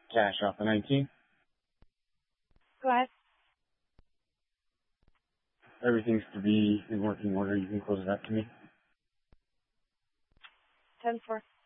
Cash off the 19. Go ahead. Everything's to be in working order. You can close it up to me. 10-4.